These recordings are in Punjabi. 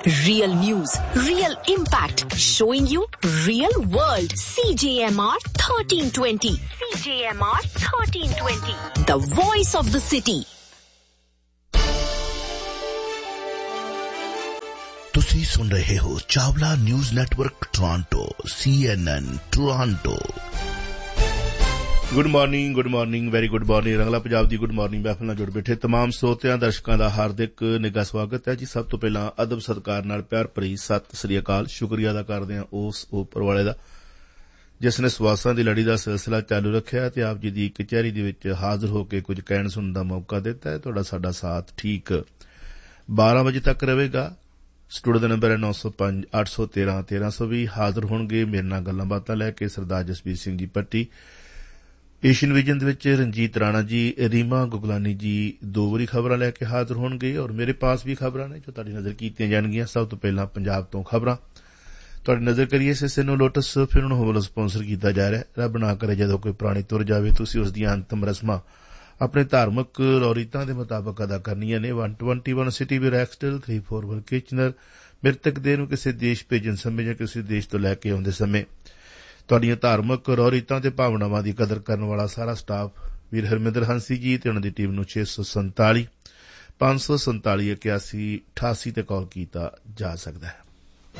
Real news, real impact, showing you real world. CJMR 1320. CJMR 1320. The voice of the city. ਤੁਸੀਂ ਸੁਣ ਰਹੇ ਹੋ Chawla news network Toronto CNN Toronto. Good morning very good morning. ਰੰਗਲਾ ਪੰਜਾਬ ਦੀ ਗੁੱਡ ਮਾਰਨਿੰਗ ਮਹਿਫਲ ਨਾਲ ਜੁੜ ਬੈਠੇ तमाम ਸਰੋਤਿਆਂ ਦਰਸ਼ਕਾਂ ਦਾ ਹਾਰਦਿਕ ਨਿੱਘਾ ਸਵਾਗਤ ਹੈ ਜੀ। ਸਭ ਤੋਂ ਪਹਿਲਾਂ ਅਦਬ ਸਤਿਕਾਰ ਨਾਲ ਪਿਆਰ ਭਰੀ ਸਤਿ ਸ੍ਰੀ ਅਕਾਲ। ਸ਼ੁਕਰੀਆ ਅਦਾ ਕਰਦੇ ਹਾਂ ਉਸ ਉੱਪਰ ਵਾਲੇ ਦਾ ਜਿਸ ਨੇ ਸਵਾਸਾਂ ਦੀ ਲੜੀ ਦਾ ਸਿਲਸਿਲਾ ਚਾਲੂ ਰੱਖਿਆ ਤੇ ਆਪ ਜੀ ਦੀ ਕਚਹਿਰੀ ਦੇ ਵਿੱਚ ਹਾਜ਼ਰ ਹੋ ਕੇ ਕੁਝ ਕਹਿਣ ਸੁਣਨ ਦਾ ਮੌਕਾ ਦਿੱਤਾ ਹੈ। ਤੁਹਾਡਾ ਸਾਡਾ ਸਾਥ ਠੀਕ 12 ਵਜੇ ਤੱਕ ਰਹੇਗਾ। ਸਟੂਡੀਓ ਦਾ ਨੰਬਰ ਹੈ 905 813 1320। ਹਾਜ਼ਰ ਹੋਣਗੇ ਮੇਰੇ ਨਾਲ ਗੱਲਾਂ ਬਾਤਾਂ ਲੈ ਕੇ ਸਰਦਾਰ ਜਸਵੀਰ ਸਿੰਘ ਜੀ ਪੱਟੀ। ਏਸ਼ੀਅਨ ਵਿਜ਼ਨ ਦੇ ਵਿੱਚ ਰਣਜੀਤ ਰਾਣਾ ਜੀ, ਰੀਮਾ ਗੁਗਲਾਨੀ ਜੀ ਦੋ ਵਾਰੀ ਖਬਰਾਂ ਲੈ ਕੇ ਹਾਜ਼ਰ ਹੋਣਗੇ ਔਰ ਮੇਰੇ ਪਾਸ ਵੀ ਖਬਰਾਂ ਨੇ ਜੋ ਤੁਹਾਡੀ ਨਜ਼ਰ ਕੀਤੀਆਂ ਜਾਣਗੀਆਂ। ਸਭ ਤੋਂ ਪਹਿਲਾਂ ਪੰਜਾਬ ਤੋਂ ਖਬਰਾਂ ਤੁਹਾਡੀ ਨਜ਼ਰ ਕਰੀਏ। ਸਿਸੇ ਨੂੰ ਲੋਟਸ ਫਿਲਮ ਨੂੰ ਵੱਲੋਂ ਸਪਾਂਸਰ ਕੀਤਾ ਜਾ ਰਿਹਾ। ਰੱਬ ਨਾ ਕਰੇ ਜਦੋਂ ਕੋਈ ਪ੍ਰਾਣੀ ਤੁਰ ਜਾਵੇ ਤੁਸੀਂ ਉਸ ਦੀਆਂ ਅੰਤਮ ਰਸਮਾਂ ਆਪਣੇ ਧਾਰਮਿਕ ਰੌਰੀਤਾਂ ਦੇ ਮੁਤਾਬਕ ਅਦਾ ਕਰਨੀਆਂ ਨੇ। 121 ਸਿਟੀ ਵੀ ਰੈਕਸਟਲ 34 ਕਿਚਨਰ ਮ੍ਰਿਤਕ ਦੇਹ ਨੂੰ ਕਿਸੇ ਦੇਸ਼ ਭੇਜਣ ਸਮੇਂ ਜਾਂ ਕਿਸੇ ਦੇਸ਼ ਤੋਂ ਲੈ ਕੇ ਆਉਂਦੇ ਸਮੇਂ ਤੁਹਾਡੀਆਂ ਧਾਰਮਿਕ ਰੌਰੀਤਾਂ ਤੇ ਭਾਵਨਾਵਾਂ ਦੀ ਕਦਰ ਕਰਨ ਵਾਲਾ ਸਾਰਾ ਸਟਾਫ ਵੀਰ ਹਰਮਿੰਦਰ ਹੰਸੀ ਜੀ ਤੇ ਉਹਨਾਂ ਦੀ ਟੀਮ ਨੂੰ 647 547 81 88 ਤੇ ਕਾਲ ਕੀਤਾ ਜਾ ਸਕਦਾ ਹੈ।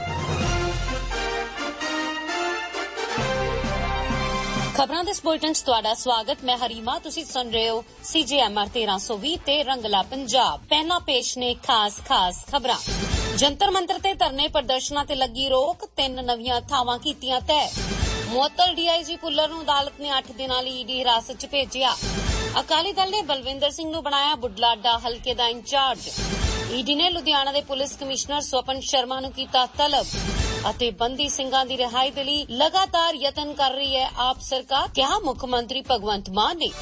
ਖਬਰਾਂ ਦੇ ਬੁਲੇਟਿਨ 'ਚ ਤੁਹਾਡਾ ਸਵਾਗਤ। ਮੈਂ ਹਰੀਮਾ। ਤੁਸੀਂ ਸੁਣ ਰਹੇ ਹੋ CJMR 1320 ਤੇ ਰੰਗਲਾ ਪੰਜਾਬ। ਪਹਿਲਾਂ ਪੇਸ਼ ਨੇ ਖਾਸ ਖਬਰਾਂ। ਜੰਤਰ ਮੰਤਰ ਤੇ ਧਰਨੇ ਪ੍ਰਦਰਸ਼ਨਾਂ ਤੇ ਲੱਗੀ ਰੋਕ, 3 ਨਵੀਆਂ ਥਾਵਾਂ ਕੀਤੀਆਂ ਤੈਅ। ਮੁਅੱਤਲ DIG ਭੁੱਲਰ ਨੂੰ ਅਦਾਲਤ ਨੇ 8 ਦਿਨਾਂ ਲਈ ED ਹਿਰਾਸਤ 'ਚ ਭੇਜਿਆ। ਅਕਾਲੀ ਦਲ ਨੇ ਬਲਵਿੰਦਰ ਸਿੰਘ ਨੂੰ ਬਣਾਇਆ ਬੁਢਲਾਡਾ ਹਲਕੇ ਦਾ ਇੰਚਾਰਜ। ED ਨੇ ਲੁਧਿਆਣਾ ਦੇ ਪੁਲਿਸ ਕਮਿਸ਼ਨਰ ਸਵਪਨ ਸ਼ਰਮਾ ਨੂੰ ਕੀਤਾ ਤਲਬ। ਅਤੇ ਬੰਦੀ ਸਿੰਘਾਂ ਦੀ ਰਿਹਾਈ ਦੇ ਲਈ ਲਗਾਤਾਰ ਯਤਨ ਕਰ ਰਹੀ ਹੈ ਆਪ ਸਰਕਾਰ, ਕਿਹਾ ਮੁੱਖ ਮੰਤਰੀ ਭਗਵੰਤ ਮਾਨ ਨੇ।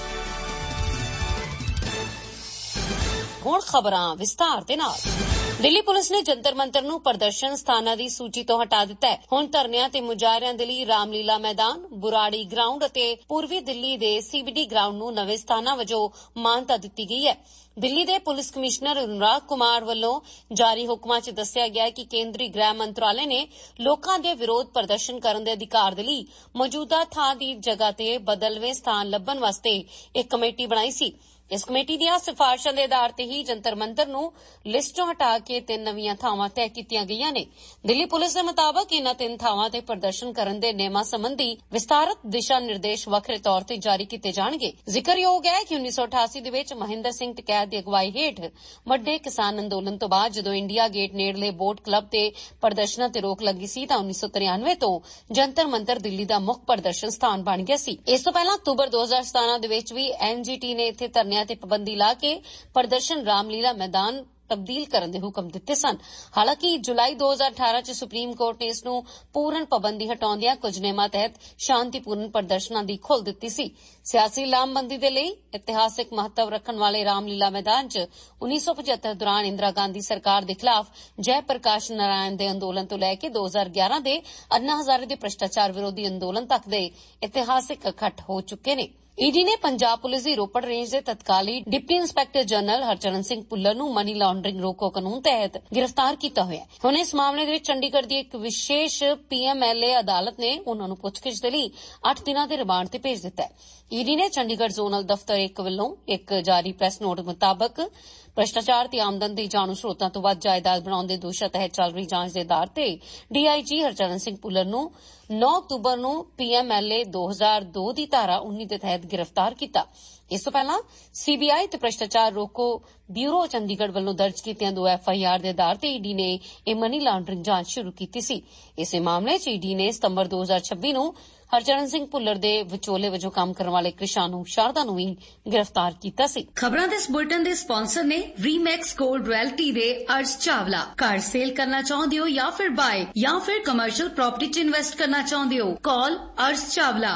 ਹੁਣ ਖਬਰਾਂ ਵਿਸਤਾਰ ਦੇ ਨਾਲ। ਦਿੱਲੀ ਪੁਲਿਸ ਨੇ ਜੰਤਰ ਮੰਤਰ ਨੂੰ ਪ੍ਰਦਰਸ਼ਨ ਸਥਾਨਾਂ ਦੀ ਸੂਚੀ ਤੋਂ ਹਟਾ ਦਿੱਤਾ ਹੈ। ਹੁਣ ਧਰਨਿਆਂ ਤੇ ਮੁਜ਼ਾਹਰਿਆਂ ਦੇ ਲਈ ਰਾਮਲੀਲਾ ਮੈਦਾਨ, ਬੁਰਾੜੀ ਗਰਾਊਂਡ ਅਤੇ ਪੂਰਬੀ ਦਿੱਲੀ ਦੇ CBD ਗਰਾਊਂਡ ਨੂੰ ਨਵੇਂ ਸਥਾਨਾਂ ਵਜੋਂ ਮਾਨਤਾ ਦਿੱਤੀ ਗਈ ਹੈ। ਦਿੱਲੀ ਦੇ ਪੁਲਿਸ ਕਮਿਸ਼ਨਰ ਅਨੁਰਾਗ ਕੁਮਾਰ ਵੱਲੋਂ ਜਾਰੀ ਹੁਕਮਾਂ 'ਚ ਦੱਸਿਆ ਗਿਆ ਕਿ ਕੇਂਦਰੀ ਗ੍ਰਹਿ ਮੰਤਰਾਲੇ ਨੇ ਲੋਕਾਂ ਦੇ ਵਿਰੋਧ ਪ੍ਰਦਰਸ਼ਨ ਕਰਨ ਦੇ ਅਧਿਕਾਰ ਦੇ ਲਈ ਮੌਜੂਦਾ ਥਾਂ ਦੀ ਜਗ੍ਹਾ ਤੇ ਬਦਲਵੇਂ ਸਥਾਨ ਲੱਭਣ ਵਾਸਤੇ ਇੱਕ ਕਮੇਟੀ ਬਣਾਈ ਸੀ। ਇਸ ਕਮੇਟੀ ਦੀਆਂ ਸਿਫਾਰਸ਼ਾਂ ਦੇ ਆਧਾਰ ਤੇ ਹੀ ਜੰਤਰ ਮੰਤਰ ਨੂੰ ਲਿਸਟ 'ਚੋਂ ਹਟਾ ਕੇ 3 ਨਵੀਆਂ ਥਾਵਾਂ ਤੈਅ ਕੀਤੀਆਂ ਗਈਆਂ ਨੇ। ਦਿੱਲੀ ਪੁਲਿਸ ਦੇ ਮੁਤਾਬਕ ਇਨ੍ਹਾਂ 3 ਥਾਵਾਂ ਤੇ ਪ੍ਰਦਰਸ਼ਨ ਕਰਨ ਦੇ ਨਿਯਮਾਂ ਸੰਬੰਧੀ ਵਿਸਤਾਰਤ ਦਿਸ਼ਾ ਨਿਰਦੇਸ਼ ਵੱਖਰੇ ਤੌਰ ਤੇ ਜਾਰੀ ਕੀਤੇ ਜਾਣਗੇ। ਜ਼ਿਕਰਯੋਗ ਹੈ ਕਿ 1988 ਦੇ ਵਿੱਚ ਮਹਿੰਦਰ ਸਿੰਘ ਟਕੈਤ ਦੀ ਅਗਵਾਈ ਹੇਠ ਵੱਡੇ ਕਿਸਾਨ ਅੰਦੋਲਨ ਤੋਂ ਬਾਅਦ ਜਦੋਂ ਇੰਡੀਆ ਗੇਟ ਨੇੜਲੇ ਬੋਟ ਕਲੱਬ ਤੇ ਪ੍ਰਦਰਸ਼ਨਾਂ ਤੇ ਰੋਕ ਲੱਗੀ ਸੀ ਤਾਂ 1993 ਤੋਂ ਜੰਤਰ ਮੰਤਰ ਦਿੱਲੀ ਦਾ ਮੁੱਖ ਪ੍ਰਦਰਸ਼ਨ ਸਥਾਨ ਬਣ ਗਿਆ ਸੀ। ਇਸ ਤੋਂ ਪਹਿਲਾਂ ਅਕਤੂਬਰ 2017 ਦੇ ਵਿੱਚ ਵੀ NGT ਨੇ ਇੱਥੇ ਧਰਨਿਆਂ ਤੇ ਪਾਬੰਦੀ ਲਾ ਕੇ ਪ੍ਰਦਰਸ਼ਨ ਰਾਮਲੀਲਾ ਮੈਦਾਨ ਤਬਦੀਲ ਕਰਨ ਦੇ ਹੁਕਮ ਦਿੱਤੇ ਸਨ। ਹਾਲਾਂਕਿ ਜੁਲਾਈ 2018 ਚ ਸੁਪਰੀਮ ਕੋਰਟ ਨੇ ਇਸ ਨੂੰ ਪੂਰਨ ਪਾਬੰਦੀ ਹਟਾਉਂਦਿਆਂ ਕੁਝ ਨਿਯਮਾਂ ਤਹਿਤ ਸ਼ਾਂਤੀਪੂਰਨ ਪ੍ਰਦਰਸ਼ਨਾਂ ਦੀ ਖੋਲ੍ਹ ਦਿੱਤੀ ਸੀ। ਸਿਆਸੀ ਲਾਮਬੰਦੀ ਦੇ ਲਈ ਇਤਿਹਾਸਿਕ ਮਹੱਤਵ ਰੱਖਣ ਵਾਲੇ ਰਾਮਲੀਲਾ ਮੈਦਾਨ 'ਚ 1975 ਦੌਰਾਨ ਇੰਦਰਾ ਗਾਂਧੀ ਸਰਕਾਰ ਦੇ ਖਿਲਾਫ ਜੈ ਪ੍ਰਕਾਸ਼ ਨਾਰਾਇਣ ਦੇ ਅੰਦੋਲਨ ਤੋਂ ਲੈ ਕੇ 2011 ਦੇ ਅੰਨਾ ਹਜ਼ਾਰੇ ਦੇ ਭ੍ਰਿਸ਼ਟਾਚਾਰ ਵਿਰੋਧੀ ਅੰਦੋਲਨ ਤੱਕ ਦੇ ਇਤਿਹਾਸਿਕ ਇਕੱਠ ਹੋ ਚੁੱਕੇ ਨੇ। ED ਨੇ ਪੰਜਾਬ ਪੁਲਿਸ ਦੀ ਰੋਪੜ ਰੇਂਜ ਦੇ ਤਤਕਾਲੀ deputy inspector general Harcharan Singh Bhullar ਨੂੰ ਮਨੀ ਲਾਂਡਰਿੰਗ ਰੋਕੋ ਕਾਨੂੰਨ ਤਹਿਤ ਗ੍ਰਿਫਤਾਰ ਕੀਤਾ ਹੋਇਆ ਹੈ। ਹੁਣ ਇਸ ਮਾਮਲੇ ਦੇ ਵਿੱਚ ਚੰਡੀਗੜ੍ਹ ਦੀ ਇੱਕ ਵਿਸ਼ੇਸ਼ PMLA ਅਦਾਲਤ ਨੇ ਉਨ੍ਹਾਂ ਨੂੰ ਪੁੱਛਗਿੱਛ ਦੇ ਲਈ 8 ਦਿਨਾਂ ਦੇ ਰਿਮਾਂਡ ਤੇ ਭੇਜ ਦਿੱਤਾ ਹੈ। ED ਨੇ ਚੰਡੀਗੜ੍ਹ ਜ਼ੋਨਲ ਦਫ਼ਤਰ 1 ਵੱਲੋਂ ਇੱਕ ਜਾਰੀ ਪ੍ਰੈਸ ਨੋਟ ਮੁਤਾਬਕ ਭ੍ਰਿਸ਼ਟਾਚਾਰ ਤੇ ਆਮਦਨ ਦੀ ਜਾਣੂ ਸਰੋਤਾਂ ਤੋਂ ਵੱਧ ਜਾਇਦਾਦ ਬਣਾਉਣ ਦੇ ਦੋਸ਼ਾਂ ਤਹਿਤ ਚੱਲ ਰਹੀ ਜਾਂਚ ਦੇ ਆਧਾਰ ਤੇ DIG ਹਰਚਰਨ ਸਿੰਘ ਭੁੱਲਰ ਨੂੰ 9 ਅਕਤੂਬਰ ਨੂੰ PMLA 2002 ਦੀ ਧਾਰਾ 19 ਦੇ ਤਹਿਤ ਗ੍ਰਿਫਤਾਰ ਕੀਤਾ। ਇਸ ਤੋਂ ਪਹਿਲਾਂ CBI ਤੇ ਭ੍ਰਿਸ਼ਟਾਚਾਰ ਰੋਕੋ ਬਿਊਰੋ ਚੰਡੀਗੜ੍ਹ ਵੱਲੋਂ ਦਰਜ ਕੀਤੀਆਂ 2 FIR ਦੇ ਆਧਾਰ ਤੇ ED ਨੇ ਇਹ ਮਨੀ ਲਾਂਡਰਿੰਗ ਜਾਂਚ ਸ਼ੁਰੂ ਕੀਤੀ ਸੀ। ਇਸੇ ਮਾਮਲੇ 'ਚ ED ਨੇ ਸਤੰਬਰ 2026 ਨੂੰ ਹਰਚਰਨ ਸਿੰਘ ਭੁੱਲਰ ਦੇ ਵਿਚੋਲੇ ਵਜੋਂ ਕੰਮ ਕਰਨ ਵਾਲੇ ਕ੍ਰਿਸ਼ਾਨੂ ਸ਼ਾਰਦਾ ਨੂੰ ਵੀ ਗ੍ਰਿਫਤਾਰ ਕੀਤਾ ਸੀ। ਖਬਰਾਂ ਦੇ ਇਸ ਬੁਲੇਟਿਨ ਦੇ ਸਪਾਂਸਰ ਨੇ ਰੀਮੈਕਸ ਗੋਲਡ ਰਿਐਲਟੀ ਦੇ ਅਰਸ਼ ਚਾਵਲਾ। ਘਰ ਸੇਲ ਕਰਨਾ ਚਾਹੁੰਦੇ ਹੋ ਜਾਂ ਫਿਰ ਬਾਏ ਜਾਂ ਫਿਰ ਕਮਰਸ਼ੀਅਲ ਪ੍ਰਾਪਰਟੀ 'ਚ ਇਨਵੈਸਟ ਕਰਨਾ ਚਾਹੁੰਦੇ ਹੋ, ਕਾਲ ਅਰਸ਼ ਚਾਵਲਾ